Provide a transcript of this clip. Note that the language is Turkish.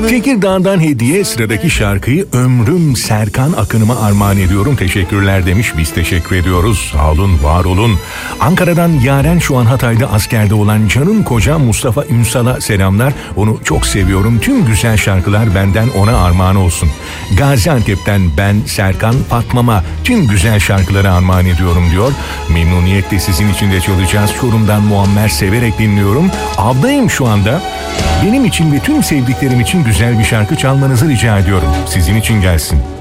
Tekirdağ'dan hediye, sıradaki şarkıyı ömrüm Serkan Akın'ıma armağan ediyorum. Teşekkürler demiş. Biz teşekkür ediyoruz. Sağ olun, var olun. Ankara'dan Yaren, şu an Hatay'da askerde olan canım kocam Mustafa Ünsal'a selamlar. Onu çok seviyorum. Tüm güzel şarkılar benden ona armağan olsun. Gaziantep'ten ben Serkan Fatma'ma tüm güzel şarkıları armağan ediyorum diyor. Memnuniyetle sizin için de çalacağız. Çorum'dan Muammer, severek dinliyorum. Avdayım şu anda. Benim için ve tüm sevdiklerim için güzel bir şarkı çalmanızı rica ediyorum. Sizin için gelsin.